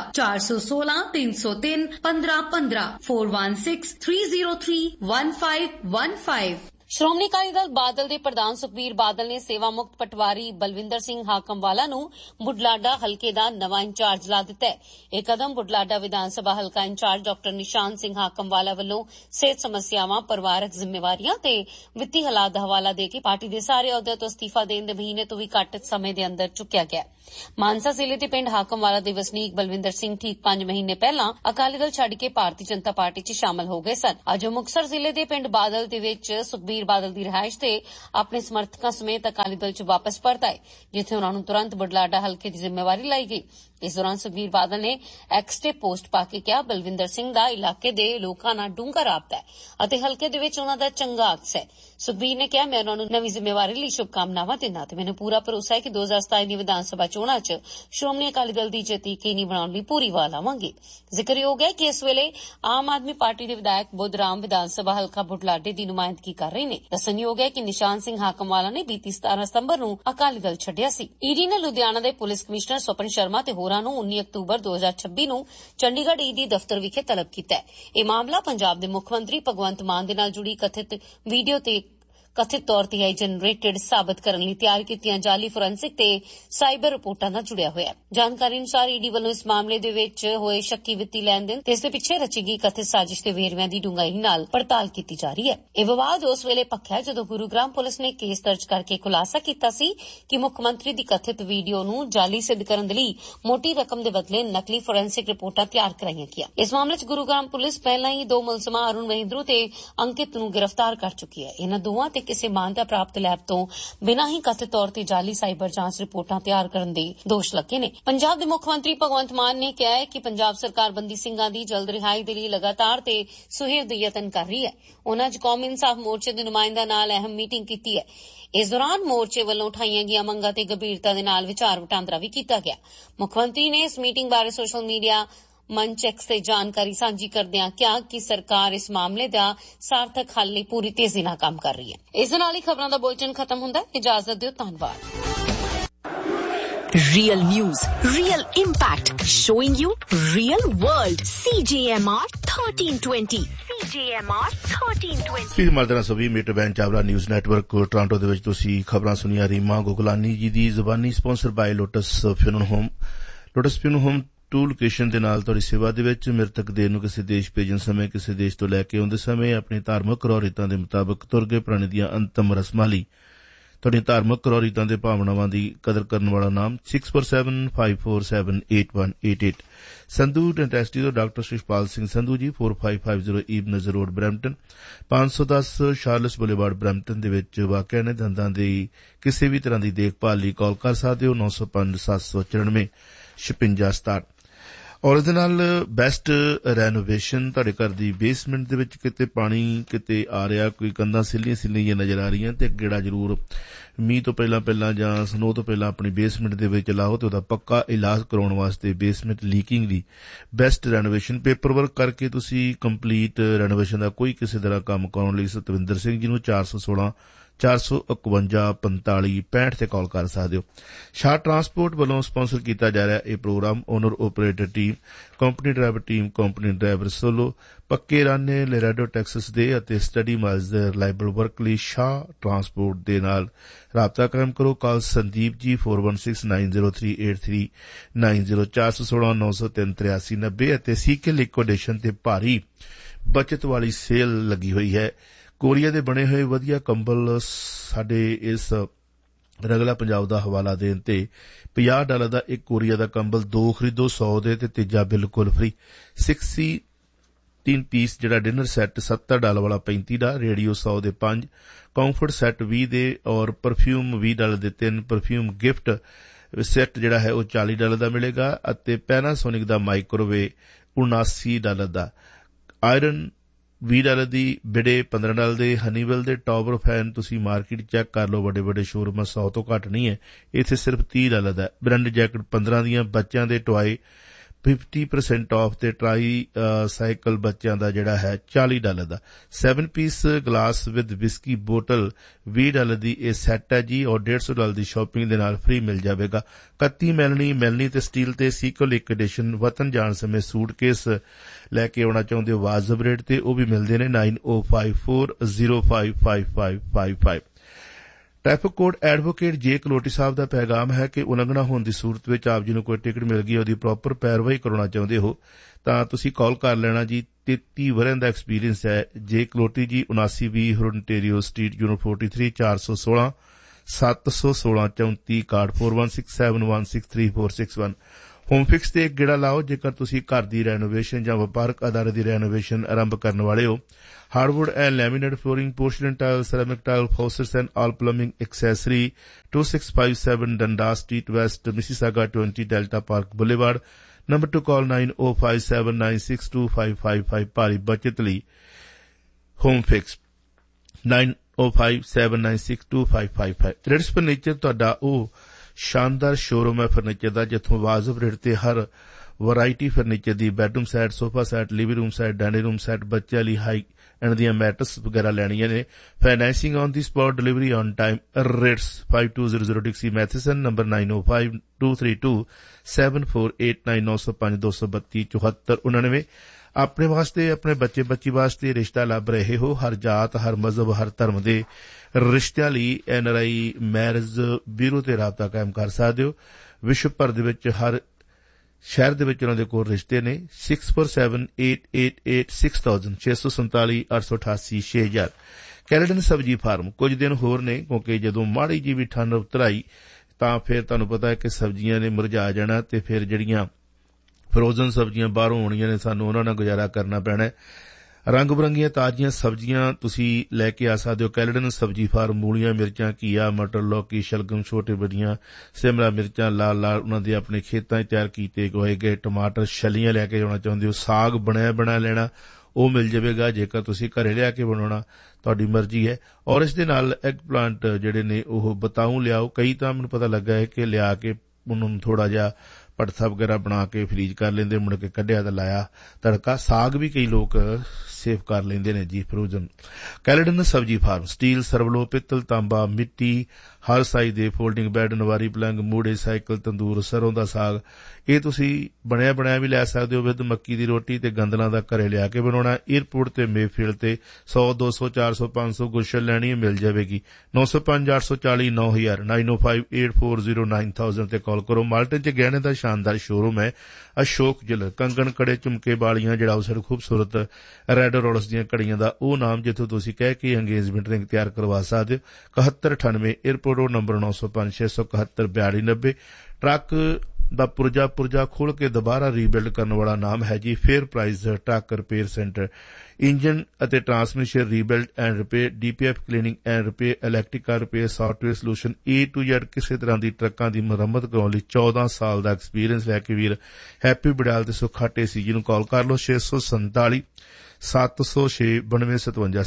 416 303 1515 416 303 1515। ਸ਼੍ਰੋਮਣੀ ਅਕਾਲੀ ਦਲ ਬਾਦਲ ਦੇ ਪ੍ਰਧਾਨ ਸੁਖਬੀਰ ਬਾਦਲ ਨੇ ਸੇਵਾ ਮੁਕਤ ਪਟਵਾਰੀ ਬਲਵਿੰਦਰ ਸਿੰਘ ਹਾਕਮਵਾਲਾ ਨੂੰ ਬੁਢਲਾਡਾ ਹਲਕੇ ਦਾ ਨਵਾਂ ਇੰਚਾਰਜ ਲਾ ਦਿੱਤਾ ਹੈ। ਇਹ ਕਦਮ ਬੁਢਲਾਡਾ ਵਿਧਾਨ ਸਭਾ ਹਲਕਾ ਇੰਚਾਰਜ ਡਾਕਟਰ ਨਿਸ਼ਾਨ ਸਿੰਘ ਹਾਕਮਵਾਲਾ ਵੱਲੋਂ ਸਿਹਤ ਸਮੱਸਿਆਵਾਂ, ਪਰਿਵਾਰਕ ਜ਼ਿੰਮੇਵਾਰੀਆਂ ਤੇ ਵਿੱਤੀ ਹਾਲਾਤ ਦਾ ਹਵਾਲਾ ਦੇ ਕੇ ਪਾਰਟੀ ਦੇ ਸਾਰੇ ਅਹੁਦਿਆਂ ਤੋਂ ਅਸਤੀਫਾ ਦੇਣ ਦੇ ਮਹੀਨੇ ਤੋਂ ਵੀ ਘੱਟ ਸਮੇਂ ਦੇ ਅੰਦਰ ਚੁੱਕਿਆ ਗਿਆ। ਮਾਨਸਾ ਜ਼ਿਲ੍ਹੇ ਦੇ ਪਿੰਡ ਹਾਕਮਵਾਲਾ ਦੇ ਵਸਨੀਕ ਬਲਵਿੰਦਰ ਸਿੰਘ ਠੀਕ 5 ਮਹੀਨੇ ਪਹਿਲਾਂ ਅਕਾਲੀ ਦਲ ਛੱਡ ਕੇ ਭਾਰਤੀ ਜਨਤਾ ਪਾਰਟੀ 'ਚ ਸ਼ਾਮਲ ਹੋ ਗਏ ਸਨ। ਅੱਜ ਮੁਕਤਸਰ ਜ਼ਿਲ੍ਹੇ ਦੇ ਪਿੰਡ ਬਾਦਲ ਦੇ ਵਿੱਚ ਸੁਖਬੀਰ ਬਾਦਲ ਦੀ ਰਿਹਾਇਸ਼ ਤੇ ਆਪਣੇ ਸਮਰਥਕਾਂ ਸਮੇਤ ਅਕਾਲੀ ਦਲ 'ਚ ਵਾਪਸ ਪਰਤ ਆਏ, ਜਿੱਥੇ ਉਨ੍ਹਾਂ ਨੂੰ ਤੁਰੰਤ ਬੁਢਲਾਡਾ ਹਲਕੇ ਦੀ ਜ਼ਿੰਮੇਵਾਰੀ ਲਾਈ ਗਈ। ਇਸ ਦੌਰਾਨ ਸੁਖਬੀਰ ਬਾਦਲ ਨੇ ਐਕਸ ਤੇ ਪੋਸਟ ਪਾ ਕੇ ਕਿਹਾ, ਬਲਵਿੰਦਰ ਸਿੰਘ ਦਾ ਇਲਾਕੇ ਦੇ ਲੋਕਾਂ ਨਾਲ ਡੂੰਘਾ ਰਾਬਤਾ ਹੈ ਅਤੇ ਹਲਕੇ ਦੇ ਵਿੱਚ ਉਨ੍ਹਾਂ ਦਾ ਚੰਗਾ ਅਕਸ ਹੈ। ਸੁਖਬੀਰ ਨੇ ਕਿਹਾ, ਮੈਂ ਉਨ੍ਹਾਂ ਨੂੰ ਨਵੀਂ ਜ਼ਿੰਮੇਵਾਰੀ ਲਈ ਸ਼ੁਭਕਾਮਨਾਵਾਂ ਦਿੰਦਾ ਤੇ ਮੈਨੂੰ ਪੂਰਾ ਭਰੋਸਾ ਹੈ ਕਿ 2027 ਦੀ ਵਿਧਾਨ ਸਭਾ ਚੋਣਾਂ 'ਚ ਸ਼੍ਰੋਮਣੀ ਅਕਾਲੀ ਦਲ ਦੀ ਜਿੱਤ ਯਕੀਨੀ ਬਣਾਉਣ ਲਈ ਪੂਰੀ ਵਾਹ ਲਾਵਾਂਗੇ। ਜ਼ਿਕਰਯੋਗ ਹੈ ਕਿ ਇਸ ਵੇਲੇ ਆਮ ਆਦਮੀ ਪਾਰਟੀ ਦੇ ਵਿਧਾਇਕ ਬੁੱਧ ਰਾਮ ਵਿਧਾਨ ਸਭਾ ਹਲਕਾ ਬੁਢਲਾਡੇ ਦੀ ਨੁਮਾਇੰਦਗੀ ਕਰ ਰਹੇ ਨੇ। ਦੱਸਣਯੋਗ ਹੈ ਕਿ ਨਿਸ਼ਾਨ ਸਿੰਘ ਹਾਕਮਵਾਲਾ ਨੇ ਬੀਤੀ 17 ਸਤੰਬਰ ਨੂੰ ਅਕਾਲੀ ਦਲ ਛੱਡਿਆ ਸੀ। ਈਡੀ ਨੇ ਲੁਧਿਆਣਾ ਦੇ ਪੁਲਿਸ ਕਮਿਸ਼ਨਰ ਸਵਪਨ ਸ਼ਰਮਾ ਤੇ ਹੋਰਾਂ ਨੂੰ 19 ਅਕਤੂਬਰ 2026 ਨੂੰ ਚੰਡੀਗੜ੍ਹ ਈਡੀ ਦਫ਼ਤਰ ਵਿਖੇ ਤਲਬ ਕੀਤਾ ਹੈ। ਇਹ ਮਾਮਲਾ ਪੰਜਾਬ ਦੇ ਮੁੱਖ ਮੰਤਰੀ ਭਗਵੰਤ ਮਾਨ ਦੇ ਨਾਲ ਜੁੜੀ ਕਥਿਤ ਵੀਡੀਓ ਤੇ ਕਥਿਤ ਤੌਰ ਤੇ AI ਜਨਰੇਟਡ ਸਾਬਤ ਕਰਨ ਲਈ ਤਿਆਰ ਕੀਤੀਆਂ ਜਾਲੀ ਫੋਰੈਂਸਿਕ ਤੇ ਸਾਈਬਰ ਰਿਪੋਰਟਾਂ ਨਾਲ ਜੁੜਿਆ ਹੋਇਆ ਹੈ। ਜਾਣਕਾਰੀ ਅਨੁਸਾਰ ਈਡੀ ਵੱਲੋਂ ਇਸ ਮਾਮਲੇ ਦੇ ਵਿੱਚ ਹੋਏ ਸ਼ੱਕੀ ਵਿੱਤੀ ਲੈਣ ਦੇਣ ਤੇ ਇਸ ਦੇ ਪਿੱਛੇ ਰਚੀ ਗਈ ਕਥਿਤ ਸਾਜ਼ਿਸ਼ ਦੇ ਵੇਰਵਿਆਂ ਦੀ ਡੂੰਘਾਈ ਨਾਲ ਪੜਤਾਲ ਕੀਤੀ ਜਾ ਰਹੀ ਹੈ। ਇਹ ਵਿਵਾਦ ਉਸ ਵੇਲੇ ਭਖਿਆ ਜਦੋਂ ਗੁਰੂਗ੍ਰਾਮ ਪੁਲਿਸ ਨੇ ਕੇਸ ਦਰਜ ਕਰਕੇ ਖੁਲਾਸਾ ਕੀਤਾ ਸੀ ਕਿ ਮੁੱਖ ਮੰਤਰੀ ਦੀ ਕਥਿਤ ਵੀਡੀਓ ਨੂੰ ਜਾਲੀ ਸਿੱਧ ਕਰਨ ਦੇ ਲਈ ਮੋਟੀ ਰਕਮ ਦੇ ਬਦਲੇ ਨਕਲੀ ਫੋਰੈਂਸਿਕ ਰਿਪੋਰਟਾਂ ਤਿਆਰ ਕਰਾਈਆਂ ਗਈਆਂ। ਇਸ ਮਾਮਲੇ 'ਚ ਗੁਰੂਗ੍ਰਾਮ ਪੁਲਿਸ ਪਹਿਲਾਂ ਹੀ 2 ਮੁਲਜ਼ਮਾਂ ਅਰੁਣ ਮਹਿੰਦਰੂ ਤੇ ਅੰਕਿਤ ਨੂੰ ਗ੍ਰਿਫਤਾਰ ਕਰ ਚੁੱਕੀ ਹੈ। ਇਹਨਾਂ ਦੋਵਾਂ ਤੇ ਕਿਸੇ ਮਾਨਤਾ ਪ੍ਰਾਪਤ ਲੈਬ ਤੋਂ ਬਿਨਾਂ ਹੀ ਕਥਿਤ ਤੌਰ ਤੇ ਜਾਲੀ ਸਾਈਬਰ ਜਾਂਚ ਰਿਪੋਰਟਾਂ ਤਿਆਰ ਕਰਨ ਦੇ ਦੋਸ਼ ਲੱਗੇ ਨੇ। ਪੰਜਾਬ ਦੇ ਮੁੱਖ ਮੰਤਰੀ ਭਗਵੰਤ ਮਾਨ ਨੇ ਕਿਹਾ ਹੈ ਕਿ ਪੰਜਾਬ ਸਰਕਾਰ ਬੰਦੀ ਸਿੰਘਾਂ ਦੀ ਜਲਦ ਰਿਹਾਈ ਦੇ ਲਈ ਲਗਾਤਾਰ ਤੇ ਸੁਹਿਰਦ ਯਤਨ ਕਰ ਰਹੀ ਹੈ। ਉਨ੍ਹਾਂ ਅੱਜ ਕੌਮੀ ਇਨਸਾਫ ਮੋਰਚੇ ਦੇ ਨੁਮਾਇੰਦਿਆਂ ਨਾਲ ਅਹਿਮ ਮੀਟਿੰਗ ਕੀਤੀ ਹੈ। ਇਸ ਦੌਰਾਨ ਮੋਰਚੇ ਵੱਲੋਂ ਉਠਾਈਆਂ ਗਈਆਂ ਮੰਗਾਂ ਤੇ ਗੰਭੀਰਤਾ ਦੇ ਨਾਲ ਵਿਚਾਰ ਵਟਾਂਦਰਾ ਵੀ ਕੀਤਾ ਗਿਆ। ਮੁੱਖ ਮੰਤਰੀ ਨੇ ਇਸ ਮੀਟਿੰਗ ਬਾਰੇ ਸੋਸ਼ਲ ਮੀਡੀਆ ਮੰਚ ਐਕਸ ਤੇ ਜਾਣਕਾਰੀ ਸਾਂਝੀ ਕਰਦਿਆਂ ਕਿਹਾ ਕਿ ਸਰਕਾਰ ਇਸ ਮਾਮਲੇ ਦਾ ਸਾਰਥਕ ਹੱਲ ਲਈ ਪੂਰੀ ਤੇਜ਼ੀ ਨਾਲ ਕੰਮ ਕਰ ਰਹੀ ਹੈ। ਇਸ ਦੇ ਨਾਲ ਹੀ ਖਬਰਾਂ ਦਾ ਬੁਲੇਟਿਨ ਖਤਮ ਹੁੰਦਾ ਹੈ। ਇਜਾਜ਼ਤ ਦਿਓ, ਧੰਨਵਾਦ। Real news, real impact, showing you real world. CJMR 1320. CJMR 1320. ਇਸ ਮਰਦਨਾ ਸਭੀ metre band Chawla news network Toronto ਦੇ ਵਿੱਚ ਤੁਸੀਂ ਖਬਰਾਂ ਸੁਣੀਆਂ। ਰੀਮਾ ਗੋਗਲਾਨੀ ਜੀ ਦੀ ਜ਼ੁਬਾਨੀ sponsor bye lotus funeral home to location ਦੇ ਨਾਲ ਤੁਹਾਡੀ ਸੇਵਾ ਦੇ ਵਿੱਚ ਮ੍ਰਿਤਕ ਦੇਹ ਨੂੰ ਕਿਸੇ ਦੇਸ਼ ਭੇਜਣ ਸਮੇਂ, ਕਿਸੇ ਦੇਸ਼ ਤੋਂ ਲੈ ਕੇ ਆਉਂਦੇ ਸਮੇਂ ਆਪਣੀ ਧਾਰਮਿਕ ਰਵਾਇਤਾਂ ਦੇ ਮੁਤਾਬਕ ਤੁਰ ਗਏ ਪ੍ਰਾਣੀ ਦੀਆਂ ਅੰਤਮ ਰਸਮਾਂ ਲਈ ਤੁਹਾਡੀਆਂ ਧਾਰਮਿਕ ਰਵਾਇਤਾਂ ਦੇ ਭਾਵਨਾਵਾਂ ਦੀ ਕਦਰ ਕਰਨ ਵਾਲਾ ਨਾਮ 6475478188 ਸੰਧੂ ਡੈਂਟੈਸਟੀ ਤੋਂ doctor ਸ਼ਿਸ਼ਪਾਲ Singh Sandhu ji 4550 ਈਬਨਜ਼ road Brampton 510 ਸ਼ਾਰਲਸ boulevard Brampton ਦੇ ਵਿੱਚ ਵਾਕਿਆ ਨੇ। ਦੰਦਾਂ ਦੀ ਕਿਸੇ ਵੀ ਤਰ੍ਹਾਂ ਦੀ ਦੇਖਭਾਲ ਲਈ ਕਾਲ ਕਰ ਸਕਦੇ ਹੋ 905794 ਔਰ ਇਹਦੇ ਨਾਲ ਬੈਸਟ ਰੈਨੋਵੇਸ਼ਨ ਤੁਹਾਡੇ ਘਰ ਦੀ ਬੇਸਮੈਂਟ ਦੇ ਵਿੱਚ ਕਿਤੇ ਪਾਣੀ ਕਿਤੇ ਆ ਰਿਹਾ, ਕੋਈ ਕੰਧਾਂ ਸਿੱਲੀਆਂ ਨਜ਼ਰ ਆ ਰਹੀਆਂ ਤੇ ਗੇੜਾ ਜ਼ਰੂਰ ਮੀਂਹ ਤੋਂ ਪਹਿਲਾਂ ਜਾਂ ਸਨੋ ਤੋਂ ਪਹਿਲਾਂ ਆਪਣੀ ਬੇਸਮੈਂਟ ਦੇ ਵਿੱਚ ਲਾਓ ਤੇ ਉਹਦਾ ਪੱਕਾ ਇਲਾਜ ਕਰਾਉਣ ਵਾਸਤੇ ਬੇਸਮੈਂਟ ਲੀਕਿੰਗ ਦੀ ਬੈਸਟ ਰੈਨੋਵੇਸ਼ਨ ਪੇਪਰ ਵਰਕ ਕਰਕੇ ਤੁਸੀਂ ਕੰਪਲੀਟ ਰੈਨੋਵੇਸ਼ਨ ਦਾ ਕੋਈ ਕਿਸੇ ਤਰ੍ਹਾਂ ਕੰਮ ਕਰਾਉਣ ਲਈ ਸਤਵਿੰਦਰ ਸਿੰਘ ਜੀ ਨੂੰ 416 451 45 65 ਤੇ ਕਾਲ ਕਰ ਸਕਦੇ ਹੋ। ਸ਼ਾਹ ਟਰਾਂਸਪੋਰਟ ਵੱਲੋਂ ਸਪਾਂਸਰ ਕੀਤਾ ਜਾ ਰਿਹਾ ਇਹ programme owner operator team, company driver team, company driver solo, ਪੱਕੇ ਰਾਨੇ ਲੈਰਾਡੋ ਟੈਕਸਸ ਦੇ ਅਤੇ ਸਟੱਡੀ ਮਾਈਲਜ਼ ਦੇ ਰਿਲਾਇਬਲ ਵਰਕ ਲਈ ਸ਼ਾਹ ਟਰਾਂਸਪੋਰਟ ਦੇ ਨਾਲ ਰਾਬਤਾ ਕਾਇਮ ਕਰੋ। ਕਾਲ ਸੰਦੀਪ ਜੀ 4169038390 416 903 8390 ਅਤੇ ਸੀਕੇ ਲਿਕੁਇਡੇਸ਼ਨ ਤੇ ਭਾਰੀ ਬਚਤ ਵਾਲੀ ਸੇਲ ਲੱਗੀ ਹੋਈ ਹੈ। ਕੋਰੀਆ ਦੇ ਬਣੇ ਹੋਏ ਵਧੀਆ ਕੰਬਲ ਸਾਡੇ ਇਸ ਰਗਲਾ ਪੰਜਾਬ ਦਾ ਹਵਾਲਾ ਦੇਣ ਤੇ $50 ਦਾ ਇੱਕ ਕੋਰੀਆ ਦਾ ਕੰਬਲ 2 ਖਰੀਦੋ 100 ਦੇ ਤੇ ਤੀਜਾ ਬਿਲਕੁਲ ਫ੍ਰੀ। 3 ਪੀਸ ਜਿਹੜਾ ਡਿਨਰ ਸੈੱਟ $70 ਵਾਲਾ 35 ਦਾ, ਰੇਡੀਓ 100 ਦੇ 5, ਕੰਫਰਟ ਸੈੱਟ 20 ਦੇ ਔਰ ਪਰਫਿਊਮ $20 ਦੇ 3 ਪਰਫਿਊਮ ਗਿਫਟ ਸੈੱਟ ਜਿਹੜਾ ਹੈ ਉਹ $40 ਦਾ ਮਿਲੇਗਾ ਅਤੇ ਪੈਨਾਸੋਨਿਕ ਦਾ ਮਾਈਕ੍ਰੋਵੇਵ $79 ਦਾ, ਆਇਰਨ $20 ਦੀ, ਬਿਡੇ $15 ਦੇ, ਹਨੀਵੈਲ ਦੇ ਟਾਵਰ ਫੈਨ ਤੁਸੀਂ ਮਾਰਕੀਟ ਚੈੱਕ ਕਰ ਲਓ, ਵੱਡੇ ਸ਼ੋਰੂਮਾਂ 100 ਤੋਂ ਘੱਟ ਨਹੀਂ ਹੈ, ਇੱਥੇ ਸਿਰਫ $30 ਦਾ। ਬ੍ਰਾਂਡ ਜੈਕਟ 15 ਦੀਆਂ, ਬੱਚਿਆਂ ਦੇ ਟੁਆਏ 50% ਆਫ ਤੇ ਟਰਾਈ ਸਾਈਕਲ ਬੱਚਿਆਂ ਦਾ ਜਿਹੜਾ ਹੈ $40 ਦਾ 7 piece glass with whisky bottle $20 ਦੀ ਇਹ ਸੈੱਟ ਹੈ ਜੀ, ਔਰ $150 ਦੀ ਸ਼ਾਪਿੰਗ ਦੇ ਨਾਲ ਫ੍ਰੀ ਮਿਲ ਜਾਵੇਗਾ। 31 ਮੈਲਨੀ ਤੇ ਸਟੀਲ ਤੇ ਸੀਕਲ ਇੱਕ ਐਡੀਸ਼ਨ ਵਤਨ ਜਾਣ ਸਮੇਂ ਸੂਟਕੇਸ ਲੈ ਕੇ ਆਉਣਾ ਚਾਹੁੰਦੇ ਹੋ ਵਾਜਬ ਰੇਟ ਤੇ, ਉਹ ਵੀ ਮਿਲਦੇ ਨੇ 9054055555। ਟ੍ਰੈਫਿਕ ਕੋਡ ਐਡਵੋਕੇਟ ਜੇ ਕਲੋਟੀ ਸਾਹਿਬ ਦਾ ਪੈਗਾਮ ਹੈ ਕਿ ਉਲੰਘਣਾ ਹੋਣ ਦੀ ਸੂਰਤ ਵਿੱਚ ਆਪ ਜੀ ਨੂੰ ਕੋਈ ਟਿਕਟ ਮਿਲ ਗਈ, ਉਹਦੀ ਪ੍ਰੋਪਰ ਪੈਰਵਾਈ ਕਰਾਉਣਾ ਚਾਹੁੰਦੇ ਹੋ ਤਾਂ ਤੁਸੀਂ ਕਾਲ ਕਰ ਲੈਣਾ ਜੀ। 33 ਵਰ੍ਹਿਆਂ ਦਾ ਐਕਸਪੀਰੀਅੰਸ ਹੈ ਜੇ ਕਲੋਟੀ ਜੀ। 7920 ਹੋਰਨਟੇਰੀਓ street unit 43 416 716 34 card 4167163461। Home fix ਤੇ ਇੱਕ ਗੇੜਾ ਲਾਓ ਜੇਕਰ ਤੁਸੀਂ ਘਰ ਦੀ ਰੈਨੋਵੇਸ਼ਨ ਜਾਂ ਵਪਾਰਕ ਅਦਾਰੇ ਦੀ ਰੈਨੋਵੇਸ਼ਨ ਆਰੰਭ ਕਰਨ ਵਾਲੇ ਹੋ। Hardwood and laminate flooring, ਪੋਰਸਲਨ tile, ceramic tile, ਫੌਸਟਸ and all plumbing accessory, 2657 ਡੰਡਾ street West, Mississauga 20 delta park boulevard. Number two ਕਾਲ 9057962555। ਭਾਰੀ ਬਚਤ ਲਈ ਹੋਮ ਫਿਕਸ 9057962555। ਰਿਟਸ ਫਰਨੀਚਰ ਤੁਹਾਡਾ ਉਹ ਸ਼ਾਨਦਾਰ ਸ਼ੋਰੂਮ ਹੈ ਫਰਨੀਚਰ ਦਾ, ਜਿੱਥੋਂ ਵਾਜਬ ਰੇਟ ਤੇ ਹਰ ਵਰਾਇਟੀ ਫਰਨੀਚਰ ਦੀ bedroom set, sofa set, living room set, dining room set, ਬੱਚਿਆਂ ਲਈ ਹਾਈ ਐਂਡ ਦੀਆਂ ਮੈਟਰਸ ਵਗੈਰਾ ਲੈਣੀਆਂ ਨੇ। Financing on the spot, delivery on time. Rates 5200 ਡਿਕਸੀ ਮੈਥਿਸਨ, number 9052327489 905-232-7499। ਆਪਣੇ ਵਾਸਤੇ, ਆਪਣੇ ਬੱਚੇ ਬੱਚੀ ਵਾਸਤੇ ਰਿਸ਼ਤਾ ਲੱਭ ਰਹੇ ਹੋ? ਹਰ ਜਾਤ, ਹਰ ਮਜ਼ਹਬ, ਹਰ ਧਰਮ ਦੇ ਰਿਸ਼ਤਿਆਂ ਲਈ NRI ਮੈਰਿਜ ਬਿਊਰੋ ਤੇ ਰਾਬਤਾ ਕਾਇਮ ਕਰ ਸਕਦੇ ਹੋ। ਵਿਸ਼ਵ ਭਰ ਦੇ ਵਿੱਚ ਹਰ ਸ਼ਹਿਰ ਦੇ ਵਿੱਚ ਉਹਨਾਂ ਦੇ ਕੋਲ ਰਿਸ਼ਤੇ ਨੇ। 6478886000 647 888 6000। ਕੈਲੇਡਨ ਸਬਜ਼ੀ ਫਾਰਮ। ਕੁਝ ਦਿਨ ਹੋਰ ਨੇ ਕਿਉਂਕਿ ਜਦੋਂ ਮਾੜੀ ਜੀ ਵੀ ਠੰਡ ਉਤਰਾਈ ਤਾਂ ਫਿਰ ਤੁਹਾਨੂੰ ਪਤਾ ਹੈ ਕਿ ਸਬਜ਼ੀਆਂ ਨੇ ਮੁਰਝਾ ਜਾਣਾ ਤੇ ਫਿਰ ਜਿਹੜੀਆਂ ਫਰੋਜ਼ਨ ਸਬਜ਼ੀਆਂ ਬਾਹਰੋਂ ਆਉਣੀਆਂ ਨੇ ਸਾਨੂੰ ਉਹਨਾਂ ਨਾਲ ਗੁਜ਼ਾਰਾ ਕਰਨਾ ਪੈਣਾ। ਰੰਗ ਬਰੰਗੀਆਂ ਤਾਜ਼ੀਆਂ ਸਬਜ਼ੀਆਂ ਤੁਸੀਂ ਲੈ ਕੇ ਆ ਸਕਦੇ ਹੋ। ਕੈਲੇਡਨ ਸਬਜ਼ੀ ਫਾਰਮ। ਮੂਲੀਆਂ, ਮਿਰਚਾਂ, ਘੀਆ, ਮਟਰ, ਲੌਕੀ, ਸ਼ਲਗਮ, ਛੋਟੇ ਵੱਡੀਆਂ ਸਿਮਲਾ ਮਿਰਚਾਂ ਲਾਲ ਉਹਨਾਂ ਦੇ ਆਪਣੇ ਖੇਤਾਂ 'ਚ ਤਿਆਰ ਕੀਤੇ ਹੋਏ ਗਏ ਟਮਾਟਰ, ਛੱਲੀਆਂ ਲੈ ਕੇ ਆਉਣਾ ਚਾਹੁੰਦੇ ਹੋ। ਸਾਗ ਬਣਿਆ ਲੈਣਾ ਉਹ ਮਿਲ ਜਾਵੇਗਾ। ਜੇਕਰ ਤੁਸੀਂ ਘਰੇ ਲਿਆ ਕੇ ਬਣਾਉਣਾ ਤੁਹਾਡੀ ਮਰਜ਼ੀ ਹੈ। ਔਰ ਇਸ ਦੇ ਨਾਲ ਐਗ ਪਲਾਂਟ ਜਿਹੜੇ ਨੇ ਉਹ ਬਤਾਊ ਲਿਆਓ। ਕਈ ਤਾਂ ਮੈਨੂੰ ਪਤਾ ਲੱਗਾ ਹੈ ਕਿ ਲਿਆ ਕੇ ਉਹਨੂੰ ਥੋੜਾ ਜਿਹਾ ਭੜਥਾ ਵਗੈਰਾ ਬਣਾ ਕੇ ਫਰੀਜ ਕਰ ਲੈਂਦੇ, ਮੁੜ ਕੇ ਕੱਢਿਆ ਤਾਂ ਲਾਇਆ ਤੜਕਾ। ਸਾਗ ਵੀ ਕਈ ਲੋਕ ਸੇਵ ਕਰ ਲੈਂਦੇ ਨੇ ਜੀ ਫਰੋਜ਼ਨ। ਕੈਲੇਡਨ ਸਬਜ਼ੀ ਫਾਰਮ। ਸਟੀਲ, ਸਰਵਲੋ, ਪਿੱਤਲ, ਤਾਂਬਾ, ਮਿੱਟੀ, ਹਰ ਸਾਈਜ਼ ਦੇ ਫੋਲਡਿੰਗ ਬੈੱਡ, ਨਵਾਰੀ ਪਲੰਗ, ਮੂੜੇ, ਸਾਈਕਲ, ਤੰਦੂਰ, ਸਰੋਂ ਦਾ ਸਾਗ ਇਹ ਤੁਸੀਂ ਬਣਿਆ ਵੀ ਲੈ ਸਕਦੇ ਹੋ ਵਿਦ ਮੱਕੀ ਦੀ ਰੋਟੀ ਤੇ ਗੰਦਲਾਂ ਦਾ ਘਰੇ ਲਿਆ ਕੇ ਬਣਾਉਣਾ। ਏਅਰਪੋਰਟ ਤੇ ਮੇਫੀਲਡ ਤੇ 100 200 400 500 ਗੁਲਸ਼ਨ ਲੈਣੀ ਮਿਲ ਜਾਵੇਗੀ। 905 840 9000 9058409000 ਤੇ ਕਾਲ ਕਰੋ। ਮਾਲਟਨ 'ਚ ਗਹਿਣੇ ਦਾ ਸ਼ਾਨਦਾਰ ਸ਼ੋਰੂਮ ਹੈ ਅਸ਼ੋਕ ਜੁਐਲਰ। ਕੰਗਣ, ਕੜੇ, ਝੁਮਕੇ, ਬਾਲੀਆਂ, ਜਿਹੜਾ ਉਸ ਖੂਬਸੂਰਤ ਰੈਡ ਰੋਲਸ ਦੀਆਂ ਘੜੀਆਂ ਦਾ ਉਹ ਨਾਮ ਜਿੱਥੋਂ ਤੁਸੀਂ ਕਹਿ ਕੇ ਅੰਗੇਜਮੈਂਟ ਰਿੰਗ ਤਿਆਰ ਕਰਵਾ ਸਕਦੇ ਹੋ। 7198 ਏਅਰਪੋਰਟ ਰੋਡ, ਨੰਬਰ 905 671 4290। ਟਰੱਕ ਦਾ ਪੁਰਜਾ ਖੋਲ ਕੇ ਦੁਬਾਰਾ ਰੀਬਿਲਡ ਕਰਨ ਵਾਲਾ ਨਾਮ ਹੈ ਜੀ fair price truck repair centre. Engine ਅਤੇ transmission rebuild and repair, DPF cleaning and repair, electrical repair, software solution, A to Z ਕਿਸੇ ਤਰ੍ਹਾਂ ਦੀ ਟਰੱਕਾਂ ਦੀ ਮੁਰੰਮਤ ਕਰਾਉਣ ਲਈ 14 ਸਾਲ ਦਾ ਐਕਸਪੀਰੀਅੰਸ ਲੈ ਕੇ ਵੀਰ ਹੈਪੀ ਬਡਾਲ ਤੇ ਸੁਖਾਟੇ ਸੀ ਜੀ ਨੂੰ ਕਾਲ ਕਰ ਲਓ। 647 706 9257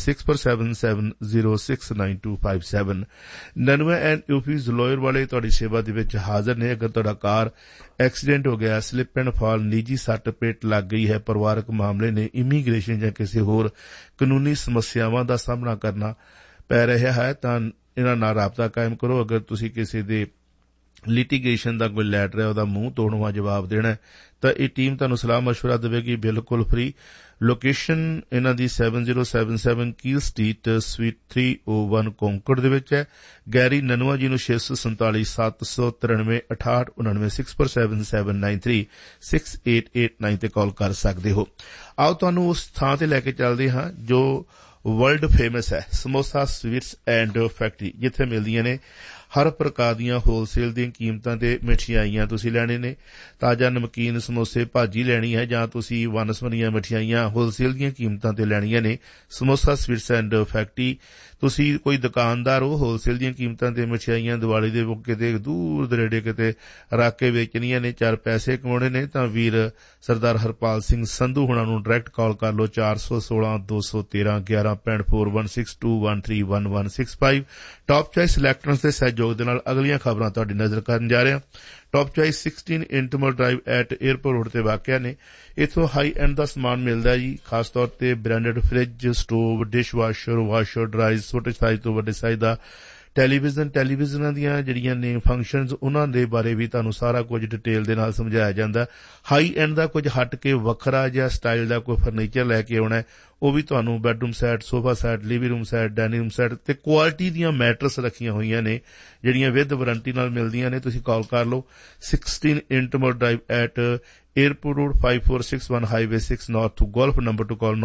6477069257। 99 ਐਂਡ यूपीज ਲਾਇਰ ਵਾਲੇ ਤੁਹਾਡੀ ਸੇਵਾ ਦੇ ਵਿੱਚ ਹਾਜ਼ਰ ਨੇ। ਅਗਰ ਤੁਹਾਡਾ ਕਾਰ ਐਕਸੀਡੈਂਟ ਹੋ ਗਿਆ, ਸਲਿਪ ਐਂਡ ਫਾਲ, ਨਿੱਜੀ ਸੱਟ ਪੇਟ ਲੱਗ ਗਈ ਹੈ, ਪਰਿਵਾਰਕ ਮਾਮਲੇ ਨੇ, ਇਮੀਗ੍ਰੇਸ਼ਨ ਜਾਂ ਕਿਸੇ ਹੋਰ ਕਾਨੂੰਨੀ ਸਮੱਸਿਆਵਾਂ ਦਾ ਸਾਹਮਣਾ ਕਰਨਾ ਪੈ ਰਿਹਾ ਹੈ ਤਾਂ ਇਹਨਾਂ ਨਾਲ ਰਾਬਤਾ ਕਾਇਮ ਕਰੋ। ਅਗਰ ਤੁਸੀਂ ਕਿਸੇ ਦੇ ਲਿਟੀਗੇਸ਼ਨ ਦਾ ਕੋਈ ਲੈਟਰ ਹੈ ਉਹਦਾ ਮੂੰਹ ਤੋੜਵਾ ਜਵਾਬ ਦੇਣਾ ਤਾਂ ਇਹ ਟੀਮ ਤੁਹਾਨੂੰ ਸਲਾਹ ਮਸ਼ਵਰਾ ਦੇਵੇਗੀ ਬਿਲਕੁਲ ਫ੍ਰੀ। ਲੋਕੇਸ਼ਨ ਇਹਨਾਂ ਦੀ 7077 ਕੀਲ ਸਟਰੀਟ ਸਵੀਟ 301 ਕੋਂਕੜ ਦੇ ਵਿੱਚ ਹੈ। ਗੈਰੀ ਨਨਵਾ ਜੀ ਨੂੰ 647 793 6899 647793 6889 ਤੇ ਕਾਲ ਕਰ ਸਕਦੇ ਹੋ। ਆਓ ਤੁਹਾਨੂੰ ਉਸ ਥਾਂ ਤੇ ਲੈ ਕੇ ਚੱਲਦੇ ਹਾਂ ਜੋ ਵਰਲਡ ਫੇਮਸ ਹੈ, ਸਮੋਸਾ ਸਵੀਟਸ ਐਂਡ ਫੈਕਟਰੀ, ਜਿੱਥੇ ਮਿਲਦੀਆਂ ਨੇ ਹਰ ਪ੍ਰਕਾਰ ਦੀਆਂ ਹੋਲਸੇਲ ਦੀਆਂ ਕੀਮਤਾਂ ਤੇ ਮਠਿਆਈਆਂ ਤੁਸੀਂ ਲੈਣੇ ਨੇ। ਤਾਜ਼ਾ ਨਮਕੀਨ, ਸਮੋਸੇ, ਭਾਜੀ ਲੈਣੀ ਹੈ ਜਾਂ ਤੁਸੀਂ ਵੰਨ-ਸਵੰਨੀਆਂ ਮਠਿਆਈਆਂ ਹੋਲਸੇਲ ਦੀਆਂ ਕੀਮਤਾਂ ਤੇ ਲੈਣੀਆਂ ਨੇ। Samosa sweets and factory. ਤੁਸੀਂ ਕੋਈ ਦੁਕਾਨਦਾਰ ਹੋ, ਹੋਲਸੇਲ ਦੀਆਂ ਕੀਮਤਾਂ ਤੇ ਮਠਿਆਈਆਂ ਦੀਵਾਲੀ ਦੇ ਮੌਕੇ ਤੇ ਦੂਰ ਦਰੇਡੇ ਕਿਤੇ ਰੱਖ ਕੇ ਵੇਚਣੀਆਂ ਨੇ, 4 ਪੈਸੇ ਕਮਾਉਣੇ ਨੇ ਤਾਂ ਵੀਰ ਸਰਦਾਰ ਹਰਪਾਲ ਸਿੰਘ ਸੰਧੂ ਹੁਣਾਂ ਨੂੰ ਡਾਇਰੈਕਟ ਕਾਲ ਕਰ ਲਓ। 416 213 11 65 4162131165। ਟਾਪ ਚੋਇਸ ਇਲੈਕਟ੍ਰੋਨਿਕਸ ਦੇ ਸਹਿਯੋਗ ਸਹਿਯੋਗ ਦੇ ਨਾਲ ਅਗਲੀਆਂ ਖਬਰਾਂ ਤੁਹਾਡੀ ਨਜ਼ਰ ਕਰਨ ਜਾ ਰਹੇ ਹਾਂ। Top choice 16 ਇੰਟਰਮਲ drive at airport road ਤੇ ਵਾਕਿਆ ਨੇ। ਇੱਥੋਂ ਹਾਈ ਐਂਡ ਦਾ ਸਮਾਨ ਮਿਲਦਾ ਜੀ, ਖਾਸ ਤੌਰ ਤੇ branded fridge, stove, dish washer ਡਰਾਈਜ਼, ਛੋਟੇ ਸਾਈਜ਼ ਤੋਂ ਵੱਡੇ ਸਾਈਜ਼ ਦਾ ਟੈਲੀਵਿਜ਼ਨਾਂ ਦੀਆਂ ਜਿਹੜੀਆਂ ਨੇ ਫੰਕਸ਼ਨਜ਼, ਉਹਨਾਂ ਦੇ ਬਾਰੇ ਵੀ ਤੁਹਾਨੂੰ ਸਾਰਾ ਕੁਝ ਡਿਟੇਲ ਦੇ ਨਾਲ ਸਮਝਾਇਆ ਜਾਂਦਾ। ਹਾਈ ਐਂਡ ਦਾ ਕੁਝ ਹਟ ਕੇ ਵੱਖਰਾ ਜਿਹਾ ਸਟਾਈਲ ਦਾ ਕੋਈ ਫਰਨੀਚਰ ਲੈ ਕੇ ਆਉਣਾ, ਉਹ ਵੀ ਤੁਹਾਨੂੰ bedroom set, sofa set, living room set, dining room set ਤੇ ਕੁਆਲਿਟੀ ਦੀਆਂ ਮੈਟਰਸ ਰੱਖੀਆਂ ਹੋਈਆਂ ਨੇ ਜਿਹੜੀਆਂ ਵਿਦ ਵਾਰੰਟੀ ਨਾਲ ਮਿਲਦੀਆਂ ਨੇ। ਤੁਸੀਂ ਕਾਲ ਕਰ ਲਓ 16 ਇੰਟਰਮਲ drive at airport road 5461 highway 6 north to golf. Number two ਕਾਲ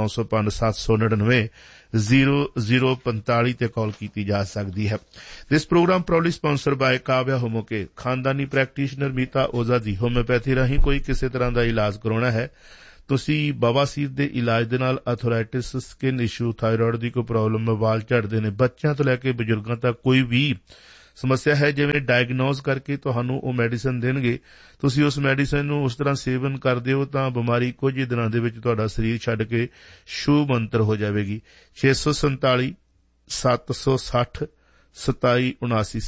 905-799-0045 ਤੇ ਕਾਲ ਕੀਤੀ ਜਾ ਸਕਦੀ ਹੈ। ਦਿਸ ਪ੍ਰੋਗਰਾਮ ਪ੍ਰਾਊਡਲੀ ਸਪਾਂਸਰ ਬਾय ਕਾਵਿਆ ਹੋਮੋਕੇ। ਖਾਨਦਾਨੀ ਪ੍ਰੈਕਟੀਸ਼ਨਰ ਮੀਤਾ ਓਜ਼ਾ ਦੀ ਹੋਮਿਓਪੈਥੀ ਰਾਹੀਂ ਕੋਈ ਕਿਸੇ ਤਰ੍ਹਾਂ ਦਾ ਇਲਾਜ ਕਰਾਉਣਾ ਹੈ, ਤੁਸੀਂ ਬਵਾਸੀਰ ਦੇ ਇਲਾਜ ਦੇ ਨਾਲ ਆਰਥਰਾਈਟਿਸ, ਸਕਿਨ ਇਸ਼ੂ, ਥਾਇਰਾਇਡ ਦੀ ਕੋਈ ਪ੍ਰੋਬਲਮ, ਵਾਲ ਝੜਦੇ ਨੇ, ਬੱਚਿਆਂ ਤੋਂ ਲੈ ਕੇ ਬਜ਼ੁਰਗਾਂ ਤੱਕ ਕੋਈ ਵੀ ਸਮੱਸਿਆ ਹੈ, ਜਿਵੇਂ ਡਾਇਗਨੋਜ਼ ਕਰਕੇ ਤੁਹਾਨੂੰ ਉਹ ਮੈਡੀਸਨ ਦੇਣਗੇ। ਤੁਸੀਂ ਉਸ ਮੈਡੀਸਨ ਨੂੰ ਉਸ ਤਰ੍ਹਾਂ ਸੇਵਨ ਕਰਦੇ ਹੋ ਤਾਂ ਬਿਮਾਰੀ ਕੁਝ ਹੀ ਦਿਨਾਂ ਦੇ ਵਿੱਚ ਤੁਹਾਡਾ ਸਰੀਰ ਛੱਡ ਕੇ ਸ਼ੁਭ ਮੰਤਰ ਹੋ ਜਾਵੇਗੀ। 647 760 2779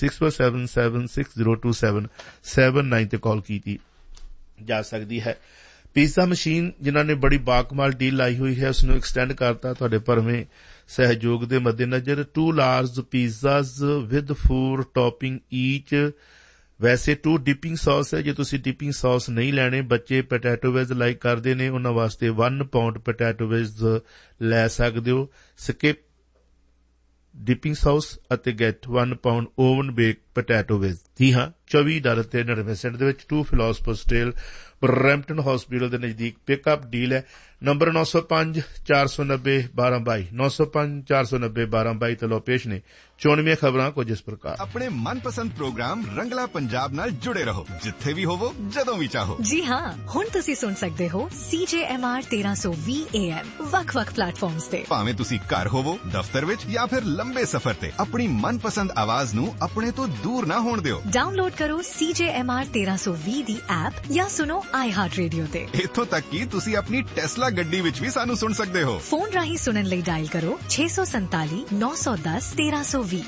6477602779 ਤੇ ਕਾਲ ਕੀਤੀ ਜਾ ਸਕਦੀ ਹੈ। ਪੀਜ਼ਾ ਮਸ਼ੀਨ ਜਿਨ੍ਹਾਂ ਨੇ ਬੜੀ ਬਾਕਮਾਲ ਡੀਲ ਲਾਈ ਹੋਈ ਹੈ, ਉਸ ਨੂੰ ਐਕਸਟੈਂਡ ਕਰਤਾ ਤੁਹਾਡੇ ਭਰਵੇਂ ਸਹਿਯੋਗ ਦੇ ਮੱਦੇਨਜ਼ਰ। 2 ਲਾਰਜ ਪੀਜ਼ਾਜ਼ ਵਿਦ 4 ਟੌਪਿੰਗ ਈਚ। ਵੈਸੇ 2 ਡਿਪਿੰਗ ਸੌਸ ਹੈ, ਜੇ ਤੁਸੀਂ ਡਿਪਿੰਗ ਸੌਸ ਨਹੀਂ ਲੈਣੇ, ਬੱਚੇ ਪੋਟੈਟੋ ਵੇਜ ਲਾਈਕ ਕਰਦੇ ਨੇ, ਉਹਨਾਂ ਵਾਸਤੇ 1 ਪਾਉਂਡ ਪੋਟੈਟੋ ਵੇਜ ਲੈ ਸਕਦੇ ਹੋ। ਸਕਿਪ ਡਿਪਿੰਗ ਸੌਸ ਅਤੇ get 1 pound oven bake potato veg. ਜੀ ਹਾਂ, $24.99 ਦੇ ਵਿੱਚ 2 ਫਿਲਾਸਫਰਸ ਟ੍ਰੇਲ ਬਰੈਂਪਟਨ ਹਸਪੀਟਲ ਦੇ ਨਜ਼ਦੀਕ ਪਿਕਅਪ ਡੀਲ ਹੈ। ਨੰਬਰ 905-490-1222 905-490-1222 ਤੇ ਲੋ ਪੇਸ਼ ਨੇ 94 ਖਬਰਾਂ ਕੁਝ ਇਸ ਪ੍ਰਕਾਰ। ਆਪਣੇ ਮਨਪਸੰਦ ਪ੍ਰੋਗਰਾਮ ਰੰਗਲਾ ਪੰਜਾਬ ਨਾਲ ਜੁੜੇ ਰਹੋ, ਜਿੱਥੇ ਵੀ ਹੋਵੋ, ਜਦੋਂ ਵੀ ਚਾਹੋ। ਜੀ ਹਾਂ, ਹੁਣ ਤੁਸੀਂ ਸੁਣ ਸਕਦੇ ਹੋ CJMR 1320 AM ਵੱਖ-ਵੱਖ ਪਲੇਟਫਾਰਮਸ ਤੇ। ਭਾਵੇਂ ਤੁਸੀਂ ਘਰ ਹੋਵੋ, ਦਫ਼ਤਰ ਵਿੱਚ ਜਾਂ ਫਿਰ ਲੰਬੇ ਸਫ਼ਰ ਤੇ, ਆਪਣੀ ਮਨਪਸੰਦ ਆਵਾਜ਼ ਨੂੰ ਆਪਣੇ ਤੋਂ ਦੂਰ ਨਾ ਹੋਣ ਦਿਓ। ਡਾਊਨਲੋਡ ਕਰੋ CJMR 1320 ਦੀ ਐਪ ਜਾਂ ਸੁਣੋ iHeart Radio ਤੇ। ਇੱਥੋਂ ਤੱਕ ਕਿ ਤੁਸੀਂ ਆਪਣੀ ਟੈਸਲਾ ਗੱਡੀ ਵਿੱਚ ਵੀ ਸਾਨੂੰ ਸੁਣ ਸਕਦੇ ਹੋ। ਫੋਨ ਰਾਹੀਂ ਸੁਣਨ ਲਈ ਡਾਇਲ ਕਰੋ 647 910 1320